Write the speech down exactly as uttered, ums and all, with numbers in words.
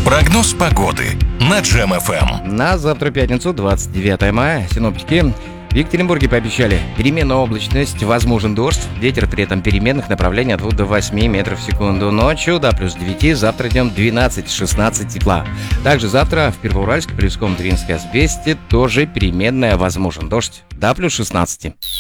Прогноз погоды на Джем эф эм. На завтра, пятницу, двадцать девятое мая, синоптики в Екатеринбурге пообещали переменную облачность, возможен дождь, ветер при этом переменных направлений от двух до восьми метров в секунду. Ночью до плюс девяти, завтра днем двенадцать-шестнадцать тепла. Также завтра в Первоуральске, Полевском, Материнске, Асбесте тоже переменная, возможен дождь до плюс шестнадцати.